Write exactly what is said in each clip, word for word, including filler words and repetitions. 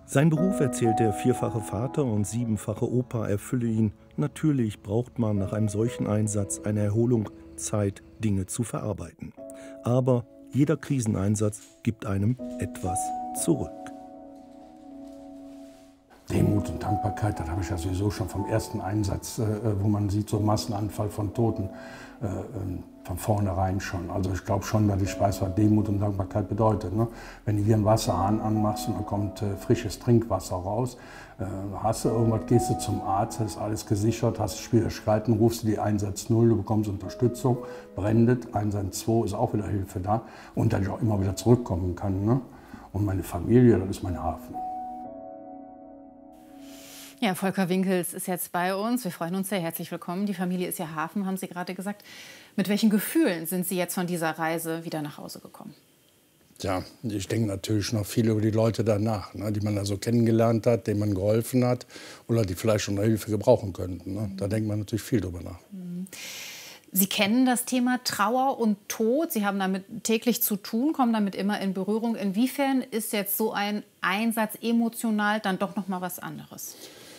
Sein Beruf, erzählt der vierfache Vater und siebenfache Opa, erfülle ihn. Natürlich braucht man nach einem solchen Einsatz eine Erholung, Zeit, Dinge zu verarbeiten. Aber jeder Kriseneinsatz gibt einem etwas zurück. Demut und Dankbarkeit, das habe ich ja sowieso schon vom ersten Einsatz, äh, wo man sieht, so Massenanfall von Toten, äh, ähm, von vornherein schon. Also ich glaube schon, dass ich weiß, was Demut und Dankbarkeit bedeutet. Ne? Wenn du hier einen Wasserhahn anmachst und dann kommt äh, frisches Trinkwasser raus, äh, hast du irgendwas, gehst du zum Arzt, ist alles gesichert, hast Schwierigkeiten, rufst du die Einsatz null, du bekommst Unterstützung, brennt, Einsatz zwei ist auch wieder Hilfe da und dass ich auch immer wieder zurückkommen kann. Ne? Und meine Familie, das ist mein Hafen. Ja, Volker Winkels ist jetzt bei uns. Wir freuen uns sehr. Herzlich willkommen. Die Familie ist ja Hafen, haben Sie gerade gesagt. Mit welchen Gefühlen sind Sie jetzt von dieser Reise wieder nach Hause gekommen? Ja, ich denke natürlich noch viel über die Leute danach, ne, die man da so kennengelernt hat, denen man geholfen hat oder die vielleicht schon Hilfe gebrauchen könnten. Ne. Da denkt man natürlich viel drüber nach. Sie kennen das Thema Trauer und Tod. Sie haben damit täglich zu tun, kommen damit immer in Berührung. Inwiefern ist jetzt so ein Einsatz emotional dann doch noch mal was anderes?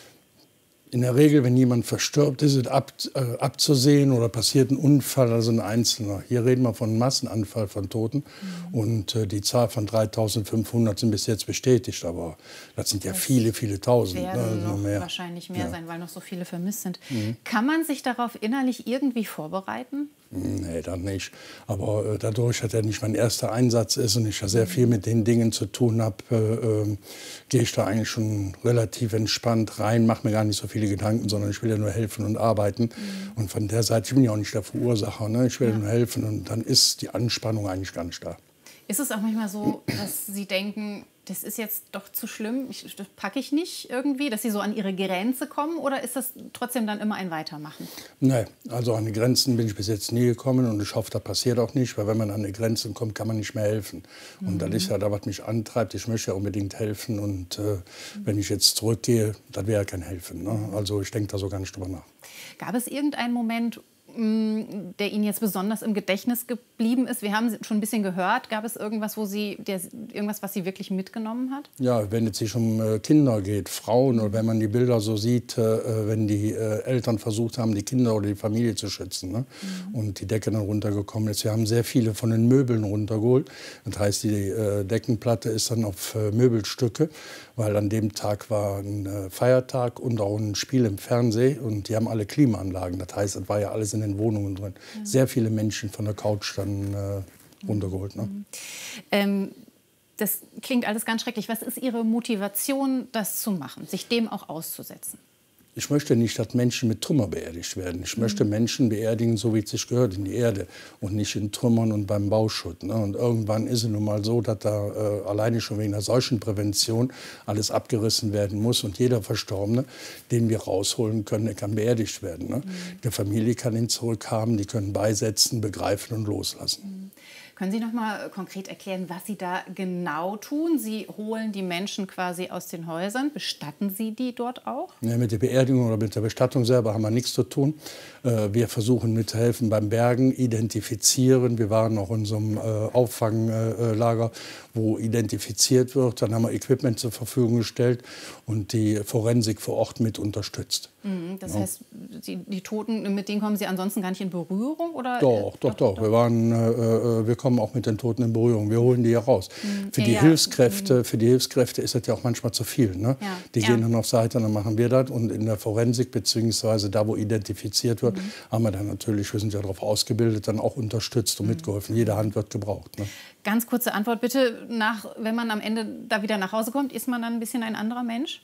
In der Regel, wenn jemand verstirbt, ist es ab, äh, abzusehen oder passiert ein Unfall, also ein Einzelner. Hier reden wir von einem Massenanfall von Toten. Mhm. Und äh, die Zahl von dreitausendfünfhundert sind bis jetzt bestätigt. Aber das sind ja das viele, viele Tausend. Werden ne, noch mehr. wahrscheinlich mehr ja. sein, weil noch so viele vermisst sind. Mhm. Kann man sich darauf innerlich irgendwie vorbereiten? Nee, dann nicht. Aber äh, dadurch, dass ja nicht mein erster Einsatz ist und ich ja sehr viel mit den Dingen zu tun habe, äh, äh, gehe ich da eigentlich schon relativ entspannt rein, mache mir gar nicht so viele Gedanken, sondern ich will ja nur helfen und arbeiten. Mhm. Und von der Seite, ich bin ja auch nicht der Verursacher, ne? Ich will ja nur helfen und dann ist die Anspannung eigentlich gar nicht da. Ist es auch manchmal so, dass Sie denken, das ist jetzt doch zu schlimm, ich, das packe ich nicht irgendwie, dass Sie so an Ihre Grenze kommen? Oder ist das trotzdem dann immer ein Weitermachen? Nein, also an die Grenzen bin ich bis jetzt nie gekommen und ich hoffe, das passiert auch nicht, weil wenn man an die Grenzen kommt, kann man nicht mehr helfen. Und mhm. das ist ja da, was mich antreibt. Ich möchte ja unbedingt helfen und äh, wenn ich jetzt zurückgehe, das wäre ja kein Helfen. Ne? Also ich denke da so gar nicht drüber nach. Gab es irgendeinen Moment, der Ihnen jetzt besonders im Gedächtnis geblieben ist? Wir haben schon ein bisschen gehört. Gab es irgendwas, wo Sie, der, irgendwas, was Sie wirklich mitgenommen hat? Ja, wenn es sich um äh, Kinder geht, Frauen, oder wenn man die Bilder so sieht, äh, wenn die äh, Eltern versucht haben, die Kinder oder die Familie zu schützen, ne? Mhm. Und die Decke dann runtergekommen ist. Wir haben sehr viele von den Möbeln runtergeholt. Das heißt, die äh, Deckenplatte ist dann auf äh, Möbelstücke, weil an dem Tag war ein äh, Feiertag und auch ein Spiel im Fernsehen und die haben alle Klimaanlagen. Das heißt, das war ja alles in in den Wohnungen drin. Ja. Sehr viele Menschen von der Couch dann äh, runtergeholt. Ne? Mhm. Ähm, das klingt alles ganz schrecklich. Was ist Ihre Motivation, das zu machen, sich dem auch auszusetzen? Ich möchte nicht, dass Menschen mit Trümmer beerdigt werden. Ich mhm. möchte Menschen beerdigen, so wie es sich gehört, in die Erde und nicht in Trümmern und beim Bauschutt. Ne? Und irgendwann ist es nun mal so, dass da äh, alleine schon wegen der Seuchenprävention alles abgerissen werden muss. Und jeder Verstorbene, den wir rausholen können, der kann beerdigt werden. Ne? Mhm. Die Familie kann ihn zurückhaben, die können beisetzen, begreifen und loslassen. Mhm. Können Sie noch mal konkret erklären, was Sie da genau tun? Sie holen die Menschen quasi aus den Häusern. Bestatten Sie die dort auch? Ja, mit der Beerdigung oder mit der Bestattung selber haben wir nichts zu tun. Wir versuchen mitzuhelfen beim Bergen, identifizieren. Wir waren auch in so einem Auffanglager, wo identifiziert wird. Dann haben wir Equipment zur Verfügung gestellt und die Forensik vor Ort mit unterstützt. Das heißt, die, die Toten, mit denen kommen Sie ansonsten gar nicht in Berührung? Oder? Doch, doch, doch. doch. Wir, waren, äh, wir kommen auch mit den Toten in Berührung. Wir holen die ja raus. Mhm. Für, die ja, Hilfskräfte, ja. für die Hilfskräfte ist das ja auch manchmal zu viel. Ne? Ja. Die gehen ja. dann auf Seite, dann machen wir das. Und in der Forensik, beziehungsweise da, wo identifiziert wird, mhm. haben wir dann natürlich, wir sind ja darauf ausgebildet, dann auch unterstützt und mhm. mitgeholfen. Jede Hand wird gebraucht. Ne? Ganz kurze Antwort bitte. Nach, wenn man am Ende da wieder nach Hause kommt, ist man dann ein bisschen ein anderer Mensch?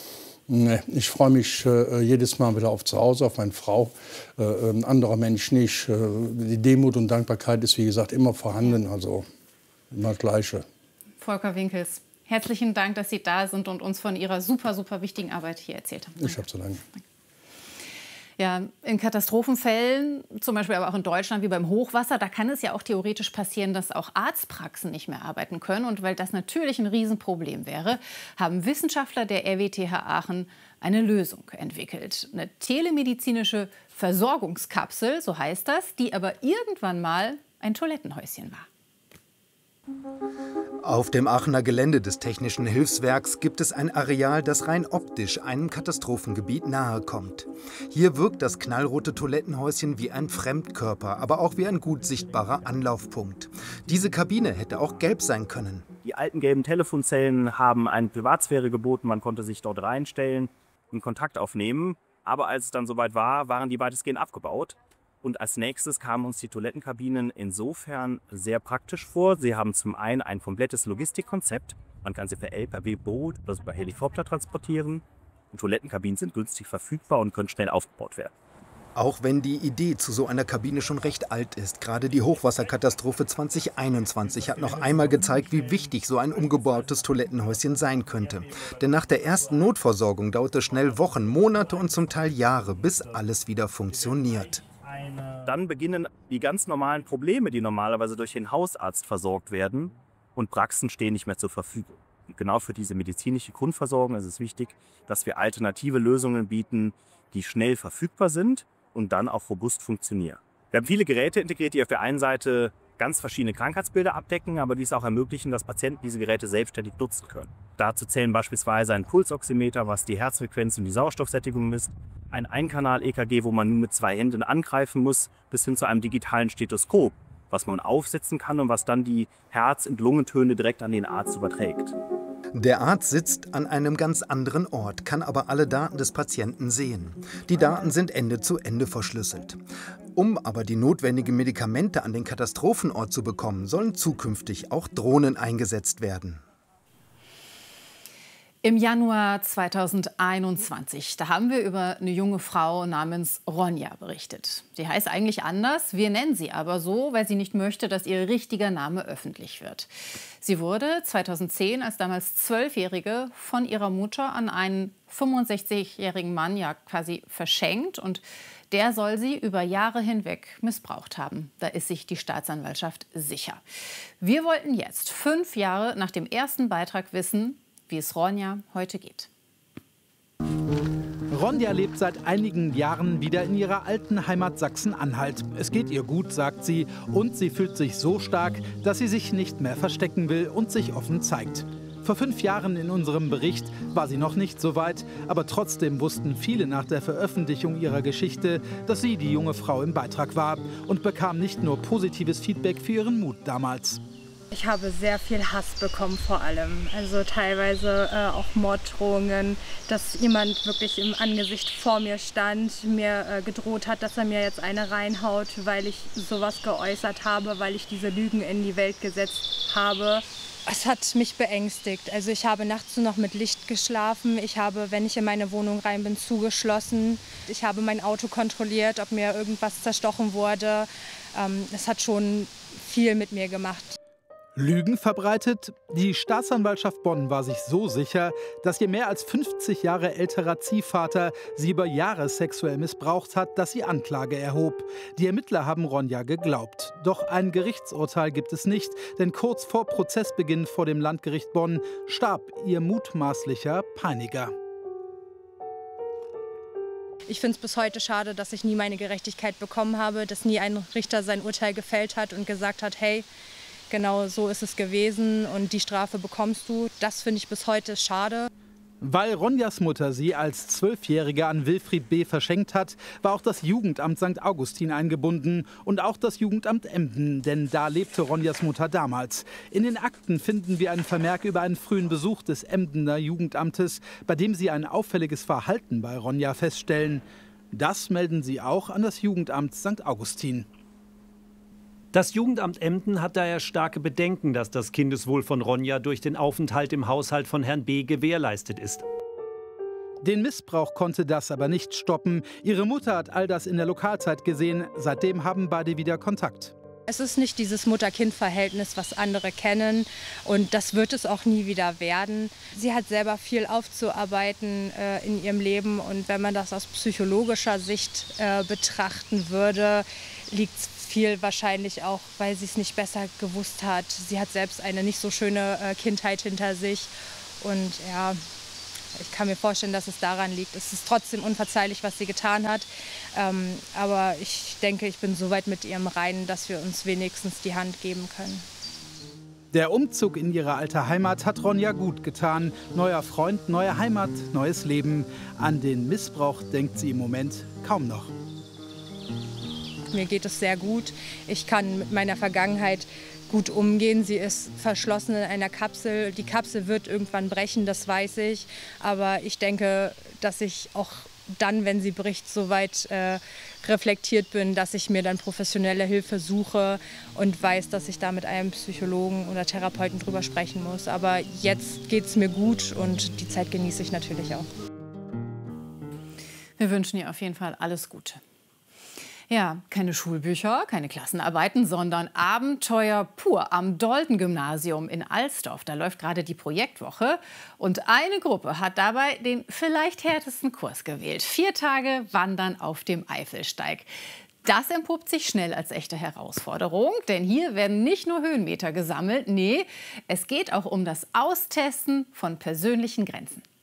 Nee, ich freue mich äh, jedes Mal wieder auf zu Hause, auf meine Frau. Äh, ein anderer Mensch nicht. Äh, die Demut und Dankbarkeit ist, wie gesagt, immer vorhanden. Also immer das Gleiche. Volker Winkels, herzlichen Dank, dass Sie da sind und uns von Ihrer super, super wichtigen Arbeit hier erzählt haben. Danke. Ich habe zu danken. Ja, in Katastrophenfällen, zum Beispiel aber auch in Deutschland wie beim Hochwasser, da kann es ja auch theoretisch passieren, dass auch Arztpraxen nicht mehr arbeiten können. Und weil das natürlich ein Riesenproblem wäre, haben Wissenschaftler der R W T H Aachen eine Lösung entwickelt. Eine telemedizinische Versorgungskapsel, so heißt das, die aber irgendwann mal ein Toilettenhäuschen war. Auf dem Aachener Gelände des Technischen Hilfswerks gibt es ein Areal, das rein optisch einem Katastrophengebiet nahe kommt. Hier wirkt das knallrote Toilettenhäuschen wie ein Fremdkörper, aber auch wie ein gut sichtbarer Anlaufpunkt. Diese Kabine hätte auch gelb sein können. Die alten gelben Telefonzellen haben eine Privatsphäre geboten, man konnte sich dort reinstellen und Kontakt aufnehmen. Aber als es dann soweit war, waren die weitestgehend abgebaut. Und als nächstes kamen uns die Toilettenkabinen insofern sehr praktisch vor. Sie haben zum einen ein komplettes Logistikkonzept. Man kann sie per L K W-Boot oder per Helikopter transportieren. Und Toilettenkabinen sind günstig verfügbar und können schnell aufgebaut werden. Auch wenn die Idee zu so einer Kabine schon recht alt ist, gerade die Hochwasserkatastrophe zwanzig einundzwanzig hat noch einmal gezeigt, wie wichtig so ein umgebautes Toilettenhäuschen sein könnte. Denn nach der ersten Notversorgung dauert es schnell Wochen, Monate und zum Teil Jahre, bis alles wieder funktioniert. Dann beginnen die ganz normalen Probleme, die normalerweise durch den Hausarzt versorgt werden, und Praxen stehen nicht mehr zur Verfügung. Und genau für diese medizinische Grundversorgung ist es wichtig, dass wir alternative Lösungen bieten, die schnell verfügbar sind und dann auch robust funktionieren. Wir haben viele Geräte integriert, die auf der einen Seite ganz verschiedene Krankheitsbilder abdecken, aber die es auch ermöglichen, dass Patienten diese Geräte selbstständig nutzen können. Dazu zählen beispielsweise ein Pulsoximeter, was die Herzfrequenz und die Sauerstoffsättigung misst, ein Einkanal-E K G, wo man nur mit zwei Händen angreifen muss, bis hin zu einem digitalen Stethoskop, was man aufsetzen kann und was dann die Herz- und Lungentöne direkt an den Arzt überträgt. Der Arzt sitzt an einem ganz anderen Ort, kann aber alle Daten des Patienten sehen. Die Daten sind Ende zu Ende verschlüsselt. Um aber die notwendigen Medikamente an den Katastrophenort zu bekommen, sollen zukünftig auch Drohnen eingesetzt werden. Im Januar zweitausendeinundzwanzig, da haben wir über eine junge Frau namens Ronja berichtet. Sie heißt eigentlich anders, wir nennen sie aber so, weil sie nicht möchte, dass ihr richtiger Name öffentlich wird. Sie wurde zweitausendzehn als damals Zwölfjährige von ihrer Mutter an einen fünfundsechzigjährigen Mann ja quasi verschenkt und der soll sie über Jahre hinweg missbraucht haben. Da ist sich die Staatsanwaltschaft sicher. Wir wollten jetzt, fünf Jahre nach dem ersten Beitrag, wissen, wie es Ronja heute geht. Ronja lebt seit einigen Jahren wieder in ihrer alten Heimat Sachsen-Anhalt. Es geht ihr gut, sagt sie, und sie fühlt sich so stark, dass sie sich nicht mehr verstecken will und sich offen zeigt. Vor fünf Jahren in unserem Bericht war sie noch nicht so weit, aber trotzdem wussten viele nach der Veröffentlichung ihrer Geschichte, dass sie die junge Frau im Beitrag war und bekam nicht nur positives Feedback für ihren Mut damals. Ich habe sehr viel Hass bekommen vor allem, also teilweise äh, auch Morddrohungen, dass jemand wirklich im Angesicht vor mir stand, mir äh, gedroht hat, dass er mir jetzt eine reinhaut, weil ich sowas geäußert habe, weil ich diese Lügen in die Welt gesetzt habe. Es hat mich beängstigt. Also ich habe nachts nur noch mit Licht geschlafen. Ich habe, wenn ich in meine Wohnung rein bin, zugeschlossen. Ich habe mein Auto kontrolliert, ob mir irgendwas zerstochen wurde. Ähm, es hat schon viel mit mir gemacht. Lügen verbreitet? Die Staatsanwaltschaft Bonn war sich so sicher, dass ihr mehr als fünfzig Jahre älterer Ziehvater sie über Jahre sexuell missbraucht hat, dass sie Anklage erhob. Die Ermittler haben Ronja geglaubt. Doch ein Gerichtsurteil gibt es nicht, denn kurz vor Prozessbeginn vor dem Landgericht Bonn starb ihr mutmaßlicher Peiniger. Ich finde es bis heute schade, dass ich nie meine Gerechtigkeit bekommen habe, dass nie ein Richter sein Urteil gefällt hat und gesagt hat, hey, genau so ist es gewesen und die Strafe bekommst du. Das finde ich bis heute schade. Weil Ronjas Mutter sie als Zwölfjährige an Wilfried B. verschenkt hat, war auch das Jugendamt Sankt Augustin eingebunden und auch das Jugendamt Emden, denn da lebte Ronjas Mutter damals. In den Akten finden wir einen Vermerk über einen frühen Besuch des Emdener Jugendamtes, bei dem sie ein auffälliges Verhalten bei Ronja feststellen. Das melden sie auch an das Jugendamt Sankt Augustin. Das Jugendamt Emden hat daher starke Bedenken, dass das Kindeswohl von Ronja durch den Aufenthalt im Haushalt von Herrn B. gewährleistet ist. Den Missbrauch konnte das aber nicht stoppen. Ihre Mutter hat all das in der Lokalzeit gesehen. Seitdem haben beide wieder Kontakt. Es ist nicht dieses Mutter-Kind-Verhältnis, was andere kennen, und das wird es auch nie wieder werden. Sie hat selber viel aufzuarbeiten äh, in ihrem Leben, und wenn man das aus psychologischer Sicht äh, betrachten würde, liegt es viel wahrscheinlich auch, weil sie es nicht besser gewusst hat. Sie hat selbst eine nicht so schöne äh, Kindheit hinter sich, und ja, ich kann mir vorstellen, dass es daran liegt. Es ist trotzdem unverzeihlich, was sie getan hat, ähm, aber ich denke, ich bin so weit mit ihr im Reinen, dass wir uns wenigstens die Hand geben können. Der Umzug in ihre alte Heimat hat Ronja gut getan. Neuer Freund, neue Heimat, neues Leben. An den Missbrauch denkt sie im Moment kaum noch. Mir geht es sehr gut. Ich kann mit meiner Vergangenheit gut umgehen. Sie ist verschlossen in einer Kapsel. Die Kapsel wird irgendwann brechen, das weiß ich. Aber ich denke, dass ich auch dann, wenn sie bricht, soweit äh, reflektiert bin, dass ich mir dann professionelle Hilfe suche und weiß, dass ich da mit einem Psychologen oder Therapeuten drüber sprechen muss. Aber jetzt geht es mir gut und die Zeit genieße ich natürlich auch. Wir wünschen ihr auf jeden Fall alles Gute. Ja, keine Schulbücher, keine Klassenarbeiten, sondern Abenteuer pur am Dolten-Gymnasium in Alsdorf. Da läuft gerade die Projektwoche und eine Gruppe hat dabei den vielleicht härtesten Kurs gewählt. Vier Tage Wandern auf dem Eifelsteig. Das entpuppt sich schnell als echte Herausforderung, denn hier werden nicht nur Höhenmeter gesammelt, nee, es geht auch um das Austesten von persönlichen Grenzen.